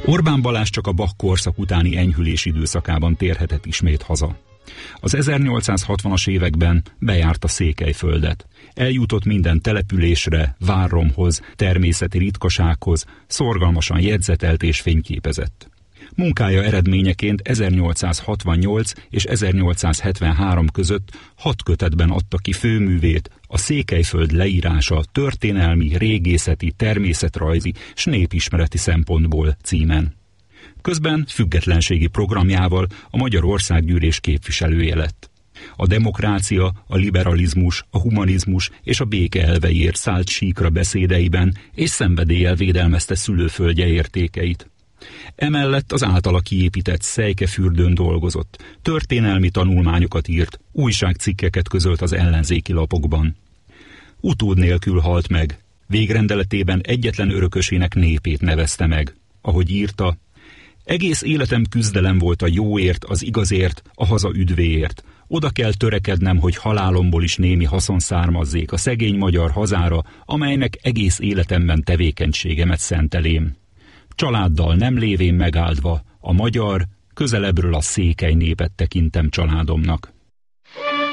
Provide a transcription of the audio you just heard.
Orbán Balázs csak a Bach korszak utáni enyhülés időszakában térhetett ismét haza. Az 1860-as években bejárta Székelyföldet. Eljutott minden településre, várromhoz, természeti ritkasághoz, szorgalmasan jegyzetelt és fényképezett. Munkája eredményeként 1868 és 1873 között 6 kötetben adta ki főművét, a Székelyföld leírása történelmi, régészeti, természetrajzi s népismereti szempontból címen. Közben függetlenségi programjával a Magyar Országgyűlés képviselője lett. A demokrácia, a liberalizmus, a humanizmus és a béke elveiért szállt síkra beszédeiben, és szenvedéllyel védelmezte szülőföldje értékeit. Emellett az általa kiépített Szejkefürdőn dolgozott, történelmi tanulmányokat írt, újságcikkeket közölt az ellenzéki lapokban. Utód nélkül halt meg, végrendeletében egyetlen örökösének népét nevezte meg. Ahogy írta, egész életem küzdelem volt a jóért, az igazért, a haza üdvéért. Oda kell törekednem, hogy halálomból is némi haszon származzék a szegény magyar hazára, amelynek egész életemben tevékenységemet szentelém. Családdal nem lévén megáldva, a magyar, közelebbről a székely népet tekintem családomnak.